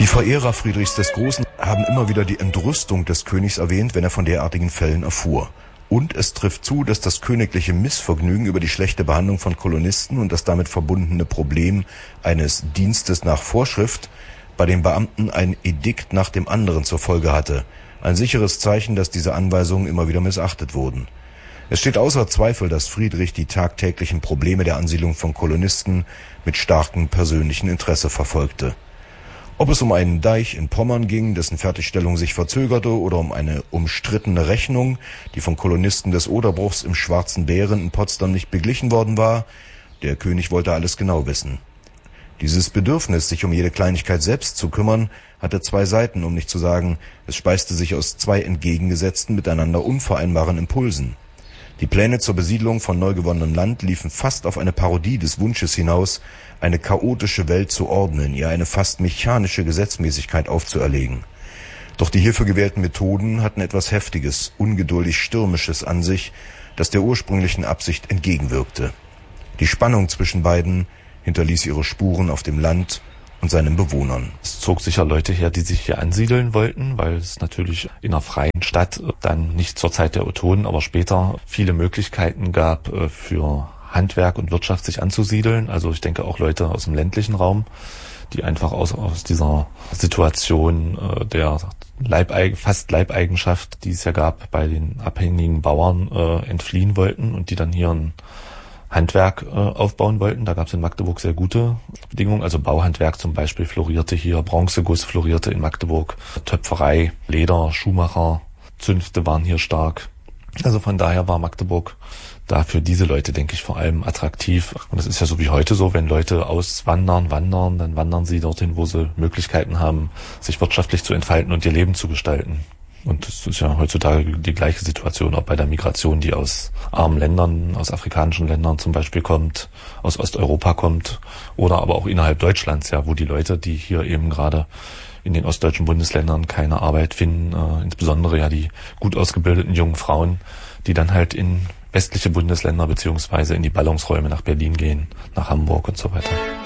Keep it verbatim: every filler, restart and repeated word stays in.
Die Verehrer Friedrichs des Großen haben immer wieder die Entrüstung des Königs erwähnt, wenn er von derartigen Fällen erfuhr. Und es trifft zu, dass das königliche Missvergnügen über die schlechte Behandlung von Kolonisten und das damit verbundene Problem eines Dienstes nach Vorschrift bei den Beamten ein Edikt nach dem anderen zur Folge hatte. Ein sicheres Zeichen, dass diese Anweisungen immer wieder missachtet wurden. Es steht außer Zweifel, dass Friedrich die tagtäglichen Probleme der Ansiedlung von Kolonisten mit starkem persönlichen Interesse verfolgte. Ob es um einen Deich in Pommern ging, dessen Fertigstellung sich verzögerte, oder um eine umstrittene Rechnung, die von Kolonisten des Oderbruchs im Schwarzen Bären in Potsdam nicht beglichen worden war, der König wollte alles genau wissen. Dieses Bedürfnis, sich um jede Kleinigkeit selbst zu kümmern, hatte zwei Seiten, um nicht zu sagen, es speiste sich aus zwei entgegengesetzten, miteinander unvereinbaren Impulsen. Die Pläne zur Besiedlung von neu gewonnenem Land liefen fast auf eine Parodie des Wunsches hinaus, eine chaotische Welt zu ordnen, ihr eine fast mechanische Gesetzmäßigkeit aufzuerlegen. Doch die hierfür gewählten Methoden hatten etwas Heftiges, ungeduldig Stürmisches an sich, das der ursprünglichen Absicht entgegenwirkte. Die Spannung zwischen beiden hinterließ ihre Spuren auf dem Land und seinen Bewohnern. Es zog sicher Leute her, die sich hier ansiedeln wollten, weil es natürlich in einer freien Stadt dann nicht zur Zeit der Ottonen, aber später viele Möglichkeiten gab für Handwerk und Wirtschaft sich anzusiedeln. Also ich denke auch Leute aus dem ländlichen Raum, die einfach aus, aus dieser Situation äh, der Leibeig- fast Leibeigenschaft, die es ja gab bei den abhängigen Bauern, äh, entfliehen wollten und die dann hier ein Handwerk äh, aufbauen wollten. Da gab es in Magdeburg sehr gute Bedingungen. Also Bauhandwerk zum Beispiel florierte hier, Bronzeguss florierte in Magdeburg, Töpferei, Leder, Schuhmacher, Zünfte waren hier stark. Also von daher war Magdeburg da für diese Leute, denke ich, vor allem attraktiv. Und es ist ja so wie heute so, wenn Leute auswandern, wandern, dann wandern sie dorthin, wo sie Möglichkeiten haben, sich wirtschaftlich zu entfalten und ihr Leben zu gestalten. Und das ist ja heutzutage die gleiche Situation, auch bei der Migration, die aus armen Ländern, aus afrikanischen Ländern zum Beispiel kommt, aus Osteuropa kommt oder aber auch innerhalb Deutschlands, ja, wo die Leute, die hier eben gerade in den ostdeutschen Bundesländern keine Arbeit finden, äh, insbesondere ja die gut ausgebildeten jungen Frauen, die dann halt in westliche Bundesländer beziehungsweise in die Ballungsräume nach Berlin gehen, nach Hamburg und so weiter.